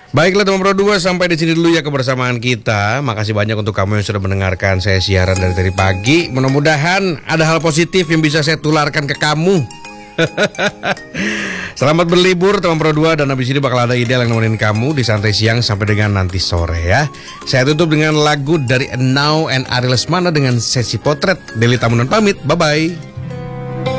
Baiklah teman Pro 2, sampai di sini dulu ya kebersamaan kita. Makasih banyak untuk kamu yang sudah mendengarkan saya siaran dari tadi pagi. Mudah-mudahan ada hal positif yang bisa saya tularkan ke kamu. Selamat berlibur teman Pro 2, dan habis ini bakal ada Ideal yang nemenin kamu di santai siang sampai dengan nanti sore ya. Saya tutup dengan lagu dari Now and Ari Lesmana dengan sesi potret. Deli Tamunan pamit, bye-bye.